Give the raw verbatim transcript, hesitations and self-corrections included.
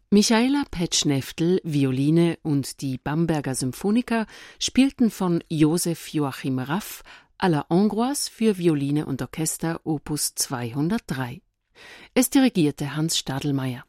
Michaela Petschneftel, Violine und die Bamberger Symphoniker spielten von Josef Joachim Raff à la Hongroise für Violine und Orchester Opus zweihundertdrei. Es dirigierte Hans Stadelmeier.